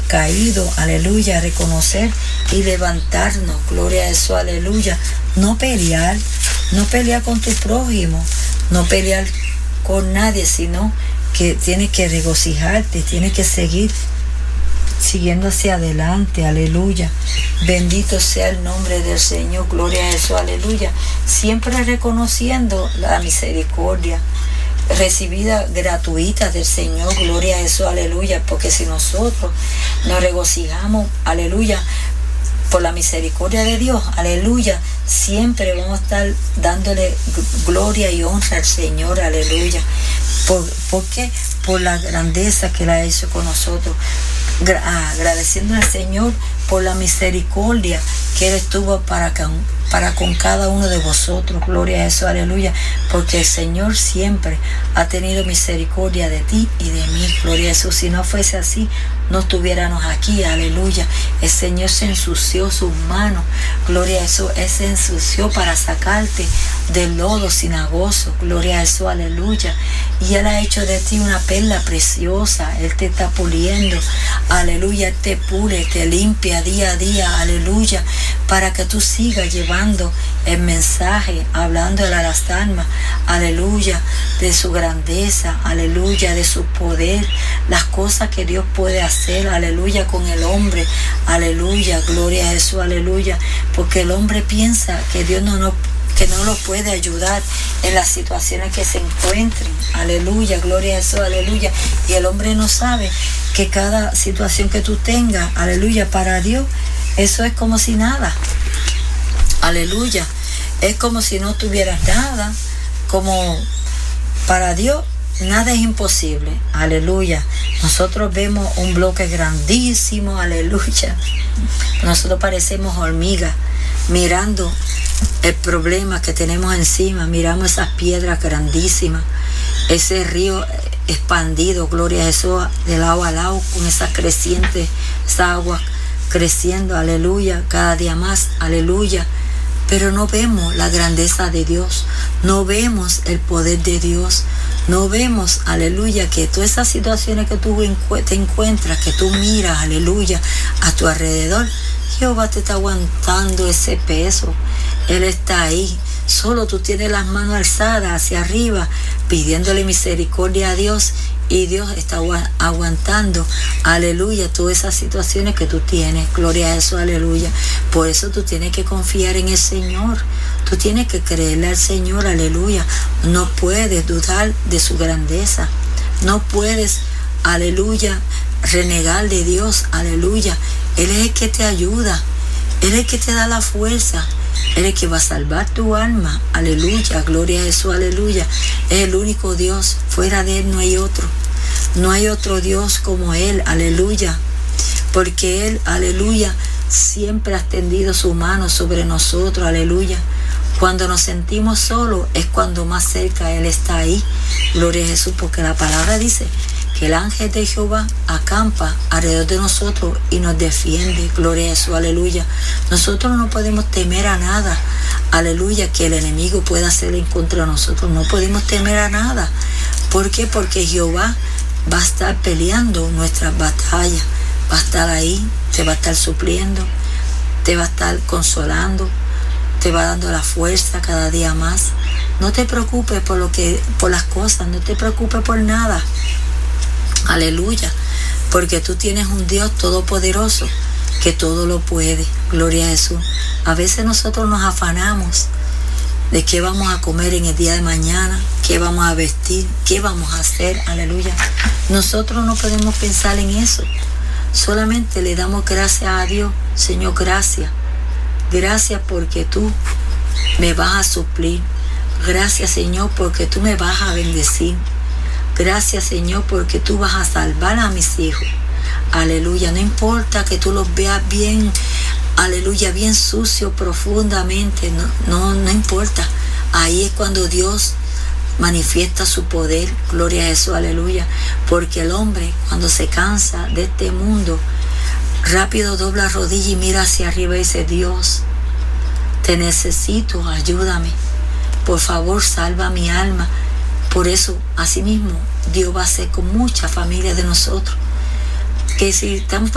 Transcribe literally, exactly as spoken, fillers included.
caído, aleluya, reconocer y levantarnos, gloria a eso, aleluya. No pelear, no pelear con tu prójimo, no pelear con nadie, sino que tienes que regocijarte, tienes que seguir siguiendo hacia adelante, aleluya. Bendito sea el nombre del Señor, gloria a eso, aleluya. Siempre reconociendo la misericordia recibida gratuita del Señor, gloria a eso, aleluya. Porque si nosotros nos regocijamos, aleluya, por la misericordia de Dios, aleluya, siempre vamos a estar dándole gloria y honra al Señor, aleluya. ¿Por, ¿por qué? Por la grandeza que Él ha hecho con nosotros. Agradeciendo al Señor por la misericordia que Él estuvo para, para con cada uno de vosotros, gloria a eso, aleluya, porque el Señor siempre ha tenido misericordia de ti y de mí, gloria a eso. Si no fuese así, no estuviéramos aquí, aleluya. El Señor se ensució sus manos, gloria a eso, Él se ensució para sacarte del lodo cenagoso, gloria a eso, aleluya. Y Él ha hecho de ti una perla preciosa, Él te está puliendo, aleluya, Él te pule, te limpia día a día, aleluya, para que tú sigas llevando el mensaje, hablándole a las almas, aleluya, de su grandeza, aleluya, de su poder, las cosas que Dios puede hacer, aleluya, con el hombre, aleluya, gloria a eso, aleluya, porque el hombre piensa que Dios no nos que no lo puede ayudar en las situaciones que se encuentren, aleluya, gloria a eso, aleluya, y el hombre no sabe que cada situación que tú tengas, aleluya, para Dios, eso es como si nada, aleluya, es como si no tuvieras nada, como para Dios nada es imposible, aleluya. Nosotros vemos un bloque grandísimo, aleluya, nosotros parecemos hormigas mirando el problema que tenemos encima, miramos esas piedras grandísimas, ese río expandido, gloria a Jesús, de lado a lado, con esas crecientes, esa agua creciendo, aleluya, cada día más, aleluya. Pero no vemos la grandeza de Dios, no vemos el poder de Dios, no vemos, aleluya, que todas esas situaciones que tú te encuentras, que tú miras, aleluya, a tu alrededor, Jehová te está aguantando ese peso, Él está ahí. Solo tú tienes las manos alzadas hacia arriba, pidiéndole misericordia a Dios, y Dios está aguantando, aleluya, todas esas situaciones que tú tienes, gloria a eso, aleluya. Por eso tú tienes que confiar en el Señor, tú tienes que creerle al Señor, aleluya. No puedes dudar de su grandeza, no puedes, aleluya, renegar de Dios, aleluya. Él es el que te ayuda, Él es el que te da la fuerza, Él es el que va a salvar tu alma, aleluya, gloria a Jesús, aleluya. Es el único Dios, fuera de Él no hay otro, no hay otro Dios como Él, aleluya, porque Él, aleluya, siempre ha extendido su mano sobre nosotros, aleluya. Cuando nos sentimos solos es cuando más cerca Él está ahí, gloria a Jesús, porque la palabra dice que el ángel de Jehová acampa alrededor de nosotros y nos defiende, gloria a Jesús, aleluya. Nosotros no podemos temer a nada, aleluya, que el enemigo pueda hacer en contra de nosotros, no podemos temer a nada. ¿Por qué? Porque Jehová va a estar peleando nuestras batallas, va a estar ahí, te va a estar supliendo, te va a estar consolando, te va dando la fuerza cada día más. No te preocupes por lo que, por las cosas, no te preocupes por nada, aleluya, porque tú tienes un Dios todopoderoso que todo lo puede, gloria a Jesús. A veces nosotros nos afanamos de qué vamos a comer en el día de mañana, qué vamos a vestir, qué vamos a hacer, aleluya. Nosotros no podemos pensar en eso, solamente le damos gracias a Dios. Señor, gracias, gracias porque tú me vas a suplir, gracias Señor porque tú me vas a bendecir, gracias Señor porque tú vas a salvar a mis hijos, aleluya. No importa que tú los veas bien, aleluya, bien sucio profundamente, no, no, no importa. Ahí es cuando Dios manifiesta su poder, gloria a eso, aleluya. Porque el hombre cuando se cansa de este mundo, rápido dobla rodilla y mira hacia arriba y dice: Dios, te necesito, ayúdame, por favor salva mi alma. Por eso, así mismo, Dios va a hacer con mucha familia de nosotros, que si estamos